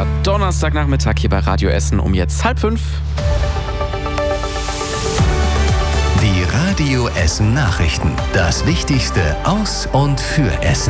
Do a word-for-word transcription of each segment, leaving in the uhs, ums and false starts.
November, Donnerstagnachmittag hier bei Radio Essen um jetzt halb fünf. Die Radio Essen Nachrichten. Das Wichtigste aus und für Essen.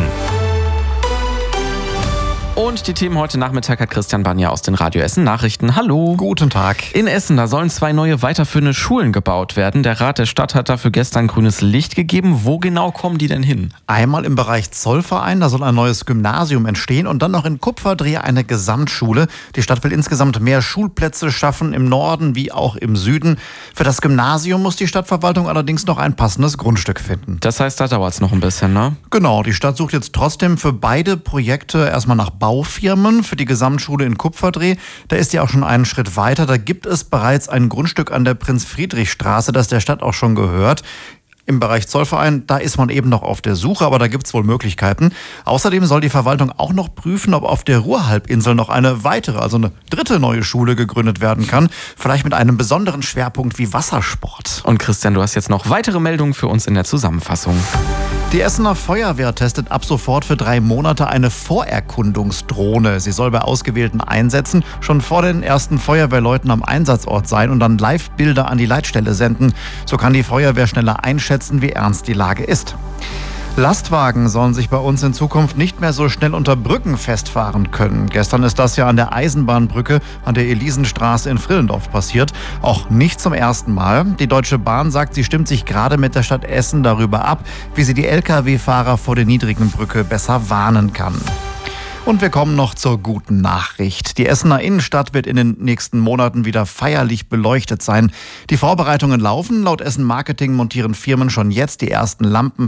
Und die Themen heute Nachmittag hat Christian Banja aus den Radio Essen Nachrichten. Hallo. Guten Tag. In Essen, da sollen zwei neue weiterführende Schulen gebaut werden. Der Rat der Stadt hat dafür gestern grünes Licht gegeben. Wo genau kommen die denn hin? Einmal im Bereich Zollverein, da soll ein neues Gymnasium entstehen und dann noch in Kupferdrehe eine Gesamtschule. Die Stadt will insgesamt mehr Schulplätze schaffen, im Norden wie auch im Süden. Für das Gymnasium muss die Stadtverwaltung allerdings noch ein passendes Grundstück finden. Das heißt, da dauert es noch ein bisschen, ne? Genau, die Stadt sucht jetzt trotzdem für beide Projekte erstmal nach Baufirmen. Für die Gesamtschule in Kupferdrehe, da ist ja auch schon einen Schritt weiter. Da gibt es bereits ein Grundstück an der Prinz-Friedrich-Straße, das der Stadt auch schon gehört. Im Bereich Zollverein, da ist man eben noch auf der Suche, aber da gibt es wohl Möglichkeiten. Außerdem soll die Verwaltung auch noch prüfen, ob auf der Ruhrhalbinsel noch eine weitere, also eine dritte neue Schule gegründet werden kann. Vielleicht mit einem besonderen Schwerpunkt wie Wassersport. Und Christian, du hast jetzt noch weitere Meldungen für uns in der Zusammenfassung. Die Essener Feuerwehr testet ab sofort für drei Monate eine Vorerkundungsdrohne. Sie soll bei ausgewählten Einsätzen schon vor den ersten Feuerwehrleuten am Einsatzort sein und dann Live-Bilder an die Leitstelle senden. So kann die Feuerwehr schneller einschätzen, wie ernst die Lage ist. Lastwagen sollen sich bei uns in Zukunft nicht mehr so schnell unter Brücken festfahren können. Gestern ist das ja an der Eisenbahnbrücke an der Elisenstraße in Frillendorf passiert. Auch nicht zum ersten Mal. Die Deutsche Bahn sagt, sie stimmt sich gerade mit der Stadt Essen darüber ab, wie sie die L K W-Fahrer vor der niedrigen Brücke besser warnen kann. Und wir kommen noch zur guten Nachricht. Die Essener Innenstadt wird in den nächsten Monaten wieder feierlich beleuchtet sein. Die Vorbereitungen laufen. Laut Essen Marketing montieren Firmen schon jetzt die ersten Lampen